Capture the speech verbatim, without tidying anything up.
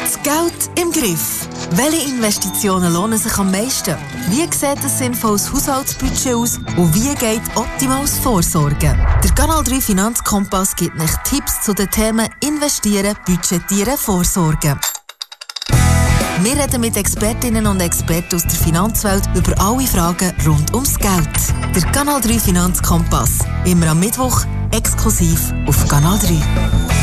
Das Geld im Griff. Welche Investitionen lohnen sich am meisten? Wie sieht ein sinnvolles Haushaltsbudget aus? Und wie geht optimales Vorsorgen? Der Kanal drei Finanzkompass gibt euch Tipps zu den Themen Investieren, Budgetieren, Vorsorgen. Wir reden mit Expertinnen und Experten aus der Finanzwelt über alle Fragen rund ums Geld. Der Kanal drei Finanzkompass. Immer am Mittwoch, exklusiv auf Kanal drei.